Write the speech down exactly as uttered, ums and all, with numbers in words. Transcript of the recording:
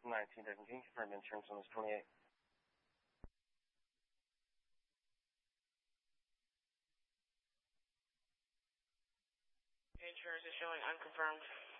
nineteen, Devin. Can you confirm insurance on this twenty-eight? Insurance is showing unconfirmed.